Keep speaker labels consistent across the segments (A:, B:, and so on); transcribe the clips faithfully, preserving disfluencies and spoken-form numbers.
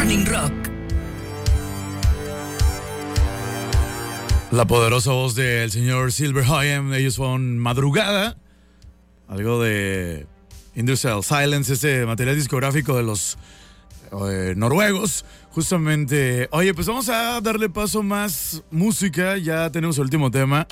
A: Morning Rock.
B: La poderosa voz del señor Silverhøyen. Ellos son Madrugada, algo de Industrial Silence, este material discográfico de los eh, noruegos, justamente. Oye, pues vamos a darle paso más música. Ya tenemos el último tema.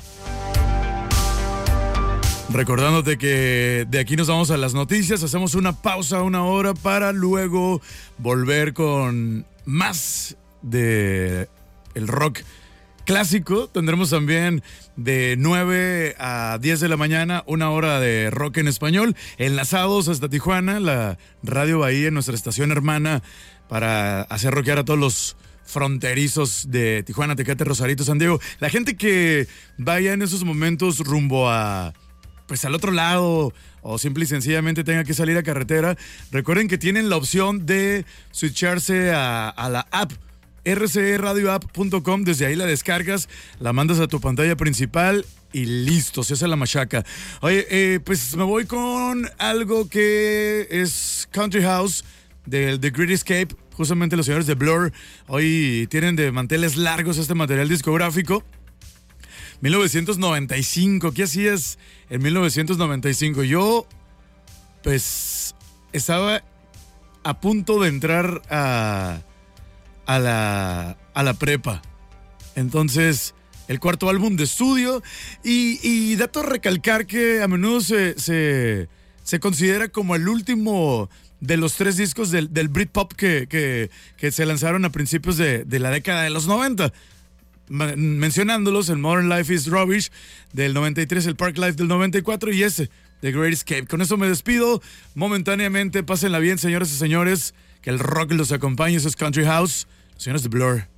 B: Recordándote que de aquí nos vamos a las noticias, hacemos una pausa, una hora, para luego volver con más de el rock clásico. Tendremos también de nueve a diez de la mañana una hora de rock en español, enlazados hasta Tijuana, la Radio Bahía, nuestra estación hermana, para hacer rockear a todos los fronterizos de Tijuana, Tecate, Rosarito, San Diego. La gente que vaya en esos momentos rumbo a, pues al otro lado, o simple y sencillamente tenga que salir a carretera, recuerden que tienen la opción de switcharse a, a la app r c e radio app punto com. Desde ahí la descargas, la mandas a tu pantalla principal y listo, se hace la machaca. Oye, eh, pues me voy con algo que es Country House del The Great Escape. Justamente los señores de Blur hoy tienen de manteles largos este material discográfico. mil novecientos noventa y cinco, ¿qué hacías en mil novecientos noventa y cinco? Yo, pues, estaba a punto de entrar a... A la, a la prepa. Entonces, el cuarto álbum de estudio. Y, y dato a recalcar que a menudo se, se, se considera como el último de los tres discos del, del Britpop que, que, que se lanzaron a principios de, de la década de los noventa. Mencionándolos, el Modern Life is Rubbish del noventa y tres, el Park Life del noventa y cuatro y ese, The Great Escape. Con eso me despido momentáneamente. Pásenla bien, señoras y señores. Que el rock los acompañe. Eso es Country House. Señores de Blur.